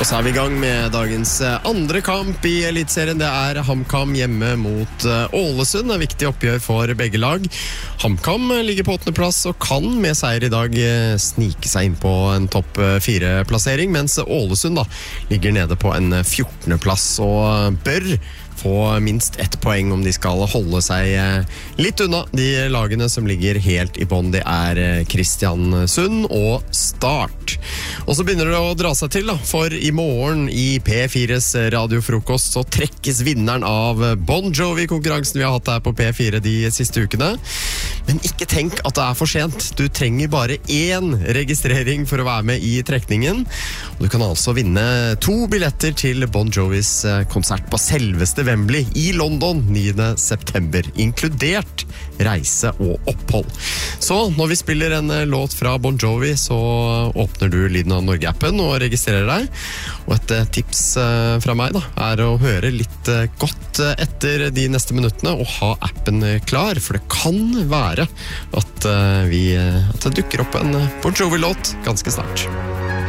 Og så vi I gang med dagens andre kamp I Elitserien. Det HamKam hjemme mot Ålesund. Det viktig oppgjør for begge lag. HamKam ligger på 8. plass og kan med seier I dag snike seg inn på en topp 4-plassering, mens Ålesund da, ligger nede på en 14. plass og bør få minst 1 poeng om de skal holde seg litt unna. De lagene som ligger helt I bånn, det Kristiansund og Start. Og så begynner det å dra seg til da, for I morgen I P4s radiofrokost så trekkes vinneren av Bon Jovi-konkurransen vi har hatt her på P4 de siste ukene. Men ikke tenk at det for sent. Du trenger bare 1 registrering for å være med I trekningen. Og du kan altså vinne 2 billetter til Bon Jovis konsert på selveste Wembley I London 9. september, inkludert reise og opphold. Så når vi spiller en låt fra Bon Jovi, så åpner du Lyden av Norge-appen og registrerer deg. Og et tips fra meg da, å høre litt godt etter de neste minuttene og ha appen klar, for det kan være at det dukker opp en Bon Jovi-låt ganske snart.